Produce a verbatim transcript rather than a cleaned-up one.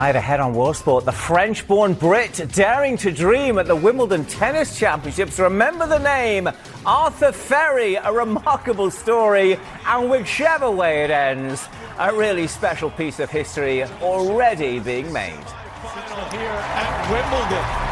Right ahead on World Sport, the French-born Brit daring to dream at the Wimbledon Tennis Championships. Remember the name, Arthur Ferry, a remarkable story, and whichever way it ends, a really special piece of history already being made. Here at Wimbledon.